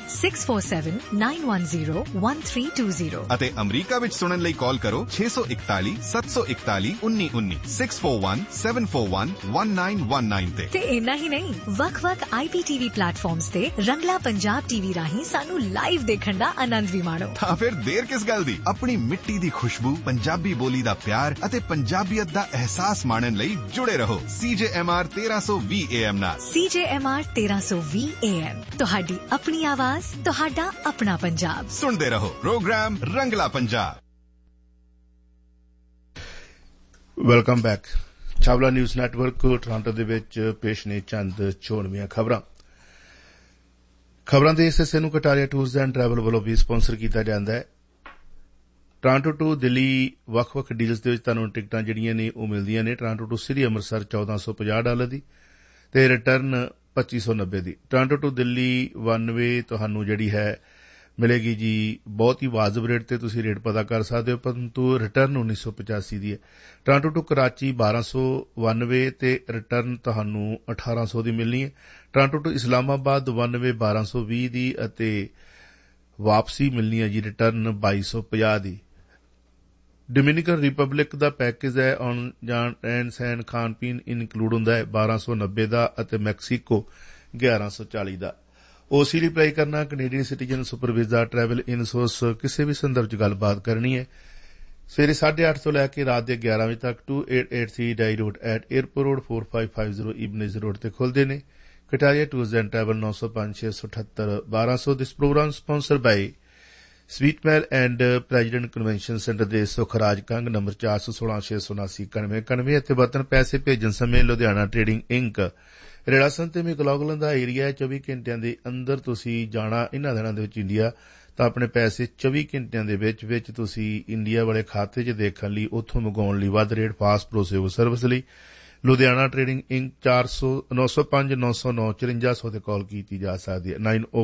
647-910-1320 ਅਤੇ ਅਮਰੀਕਾ ਵਿੱਚ ਸੁਣਨ ਲਈ ਕਾਲ ਕਰੋ 641 741 1919 641 741 1919 ਤੇ ਇੰਨਾ ਹੀ ਨਹੀਂ, ਵੱਖ-ਵੱਖ IPTV ਪਲੇਟਫਾਰਮਸ ਤੇ ਰੰਗਲਾ ਪੰਜਾਬ TV ਰਾਹੀਂ ਸਾਨੂੰ ਲਾਈਵ ਦੇਖਣ ਦਾ ਆਨੰਦ ਵੀ ਮਾਣੋ। ਤਾਂ ਫਿਰ ਦੇਰ ਕਿਸ ਗੱਲ ਦੀ? ਆਪਣੀ ਮਿੱਟੀ ਦੀ ਖੁਸ਼ਬੂ, ਪੰਜਾਬੀ ਬੋਲੀ ਦਾ ਪਿਆਰ ਅਤੇ ਪੰਜਾਬੀਅਤ ਦਾ ਅਹਿਸਾਸ ਮਾਣਨ ਲਈ ਜੁੜੇ ਰਹੋ CJMR 1320 AM ਨਾਲ। CJMR 1320 AM ਤੁਹਾਡੀ ਆਪਣੀ ਆਵਾਜ਼, ਤੁਹਾਡਾ ਆਪਣਾ ਪੰਜਾਬ। ਸੁਣਦੇ ਰਹੋ ਪ੍ਰੋਗਰਾਮ ਰੰਗਲਾ Punjab. Welcome back. ਛਾਵਲਾ news network Toronto ਦੇ ਵਿੱਚ ਪੇਸ਼ ਨੇ ਚੰਦ ਚੋਣਵੀਆਂ ਖਬਰਾਂ। ਖਬਰਾਂ ਦੇ ਇਸ ਹਿੱਸੇ ਨੂੰ ਕਟਾਰੀਆ ਟੂਰਸ ਐਂਡ ਟਰੈਵਲ ਵੱਲੋਂ ਵੀ ਸਪਾਂਸਰ ਕੀਤਾ ਜਾਂਦਾ ਹੈ। ਟੋਰਾਂਟੋ ਟੂ ਦਿੱਲੀ ਵੱਖ-ਵੱਖ ਡੀਲਸ ਦੇ ਵਿੱਚ ਤੁਹਾਨੂੰ ਟਿਕਟਾਂ ਜਿਹੜੀਆਂ ਨੇ ਉਹ ਮਿਲਦੀਆਂ ਨੇ। ਟੋਰਾਂਟੋ ਟੂ ਸ੍ਰੀ ਅੰਮ੍ਰਿਤਸਰ $1450 ਦੀ ਤੇ return $2590 the. Toronto to Delhi one way ਤੁਹਾਨੂੰ ਜਿਹੜੀ ਹੈ ਮਿਲੇਗੀ ਜੀ ਬਹੁਤ ਹੀ ਵਾਜਬ ਰੇਟ ਤੇ, ਤੁਸੀਂ ਰੇਟ ਪਤਾ ਕਰ ਸਕਦੇ ਹੋ, ਪਰੰਤੂ ਰਿਟਰਨ 1985 ਦੀ ਹੈ। Toronto to Karachi 1200 one way ਤੇ ਰਿਟਰਨ ਤੁਹਾਨੂੰ 1800 ਦੀ ਮਿਲਣੀ ਹੈ। Toronto to Islamabad one way 1220 ਦੀ ਅਤੇ ਵਾਪਸੀ ਮਿਲਣੀ ਹੈ ਜੀ ਰਿਟਰਨ 2250 ਦੀ। ਡੋਮਿਨਿਕਨ ਰਿਪਬਲਿਕ ਦਾ ਪੈਕੇਜ ਹੈ, ਆਉਣ ਜਾਣ ਰਹਿਣ ਸਹਿਣ ਖਾਣ ਪੀਣ ਇਨਕਲੂਡ ਹੁੰਦਾ ਹੈ 1290 ਦਾ ਅਤੇ ਮੈਕਸੀਕੋ 1140 ਦਾ। OC ਲਈ ਅਪਲਾਈ ਕਰਨਾ, Canadian citizen, super visa, travel ਇਨਸੋਰਸ, ਕਿਸੇ ਵੀ ਸੰਦਰਭ ਚ ਗੱਲਬਾਤ ਕਰਨੀ ਹੈ। ਸਵੇਰੇ 8:30 ਤੋਂ ਲੈ ਕੇ ਰਾਤ ਦੇ 11 ਵਜੇ ਤੱਕ 2883 ਡਾਈ road at airport road 4550 ਇਬਨੇਜ਼ road ਤੇ ਖੁੱਲਦੇ ਨੇ। Kataria tours and travel 905-678-1200। This programme sponsor by ਸਵੀਟਮੈਲ and president convention centre ਦੇ ਸੁਖਰਾਜ ਕੰਗ ਨੰਬਰ 416-679-9191 ਅਤੇ ਵਤਨ ਪੈਸੇ ਭੇਜਣ ਸਮੇਂ ਲੁਧਿਆਣਾ ਟ੍ਰੇਡਿੰਗ ਇੰਕ ਰੇੜਾਸਨ ਤੇ ਮੈਕਲੌਗਲਨ ਦਾ ਏਰੀਆ ਹੈ। 24 ਘੰਟਿਆਂ ਦੇ ਅੰਦਰ ਤੁਸੀਂ ਜਾਣਾ ਇਹਨਾਂ ਦਿਨਾਂ ਦੇ ਵਿੱਚ ਇੰਡੀਆ, ਤਾਂ ਆਪਣੇ ਪੈਸੇ 24 ਘੰਟਿਆਂ ਦੇ ਵਿੱਚ ਤੁਸੀਂ ਇੰਡੀਆ ਵਾਲੇ ਖਾਤੇ 'ਚ ਦੇਖਣ ਲਈ, ਉੱਥੋਂ ਮੰਗਾਉਣ ਲਈ ਵੱਧ ਰੇਟ, ਫਾਸਟ ਭਰੋਸੇਯੋਗ ਸਰਵਿਸ ਲਈ ਲੁਧਿਆਣਾ ਟ੍ਰੇਡਿੰਗ ਇੰਕ 905-909-5400 ਤੇ ਕਾਲ ਕੀਤੀ ਜਾ ਸਕਦੀ ਹੈ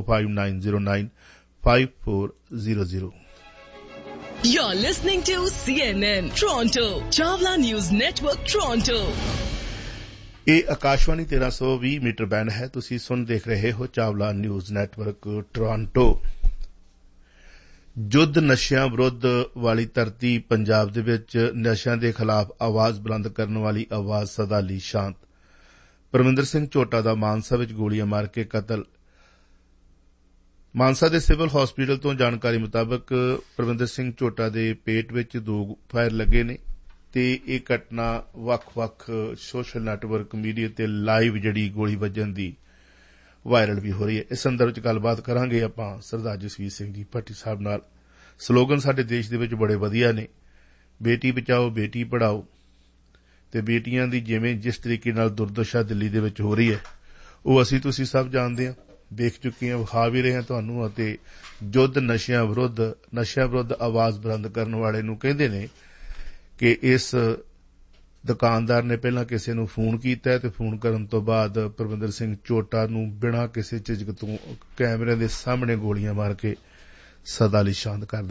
9059095400। You're listening to CNN Toronto, Chawla News Network Toronto. ਇਹ ਆਕਾਸ਼ਵਾਣੀ 1320 ਮੀਟਰ ਬੈਂਡ ਹੈ। ਤੁਸੀਂ ਸੁਣ ਦੇਖ ਰਹੇ ਹੋ ਚਾਵਲਾ ਨਿਊਜ਼ ਨੈਟਵਰਕ ਟੋਰਾਂਟੋ। ਯੁੱਧ ਨਸ਼ਿਆਂ ਵਿਰੁੱਧ ਵਾਲੀ ਧਰਤੀ ਪੰਜਾਬ ਦੇ ਵਿੱਚ ਨਸ਼ਿਆਂ ਦੇ ਖਿਲਾਫ ਆਵਾਜ਼ ਬੁਲੰਦ ਕਰਨ ਵਾਲੀ ਆਵਾਜ਼ ਸਦਾ ਲਈ ਸ਼ਾਂਤ। ਪਰਮਿੰਦਰ ਸਿੰਘ ਝੋਟਾ ਦਾ ਮਾਨਸਾ ਵਿੱਚ ਗੋਲੀਆਂ ਮਾਰ ਕੇ ਕਤਲ। ਮਾਨਸਾ ਦੇ ਸਿਵਲ ਹਸਪੀਟਲ ਤੋਂ ਜਾਣਕਾਰੀ ਮੁਤਾਬਕ ਪਰਮਿੰਦਰ ਸਿੰਘ ਝੋਟਾ ਦੇ ਪੇਟ ਵਿੱਚ 2 ਫਾਇਰ ਲੱਗੇ ਨੇ ਤੇ ਇਹ ਘਟਨਾ ਵੱਖ-ਵੱਖ ਸੋਸ਼ਲ ਨੈਟਵਰਕ ਮੀਡੀਆ ਤੇ ਲਾਈਵ ਜਿਹੜੀ ਗੋਲੀ ਵੱਜਣ ਦੀ ਵਾਇਰਲ ਵੀ ਹੋ ਰਹੀ ਹੈ। ਇਸ ਸੰਦਰਭ ਵਿੱਚ ਗੱਲਬਾਤ ਕਰਾਂਗੇ ਆਪਾਂ ਸਰਦਾਰ ਜਸਵੀਰ ਸਿੰਘ ਜੀ ਭੱਟੀ ਸਾਹਿਬ ਨਾਲ। ਸਲੋਗਨ ਸਾਡੇ ਦੇਸ਼ ਦੇ ਵਿੱਚ ਬੜੇ ਵਧੀਆ ਨੇ, ਬੇਟੀ ਬਚਾਓ ਬੇਟੀ ਪੜ੍ਹਾਓ, ਤੇ ਬੇਟੀਆਂ ਦੀ ਜਿਸ ਤਰੀਕੇ ਨਾਲ ਦੁਰਦਸ਼ਾ ਦਿੱਲੀ ਦੇ ਵਿੱਚ ਹੋ ਰਹੀ ਹੈ ਉਹ ਤੁਸੀਂ ਸਭ ਜਾਣਦੇ ਹਾਂ, ਦੇਖ ਚੁੱਕੇ ਹਾਂ, ਵਿਖਾ ਵੀ ਰਹੇ ਹਾਂ ਤੁਹਾਨੂੰ। ਅਤੇ ਯੁੱਧ ਨਸ਼ਿਆਂ ਵਿਰੁੱਧ ਆਵਾਜ਼ ਬੁਲੰਦ ਕਰਨ ਵਾਲੇ ਨੂੰ ਕਹਿੰਦੇ ਨੇ ਕਿ ਇਸ ਦੁਕਾਨਦਾਰ ਨੇ ਪਹਿਲਾਂ ਕਿਸੇ ਨੂੰ ਫੋਨ ਕੀਤਾ ਤੇ ਫੋਨ ਕਰਨ ਤੋਂ ਬਾਅਦ ਪਰਮਿੰਦਰ ਸਿੰਘ ਝੋਟਾ ਨੂੰ ਬਿਨਾਂ ਕਿਸੇ ਝਿਜਕ ਤੋਂ ਕੈਮਰੇ ਦੇ ਸਾਹਮਣੇ ਗੋਲੀਆਂ ਮਾਰ ਕੇ ਸਦਾ ਲਈ ਸ਼ਾਂਤ ਕਰ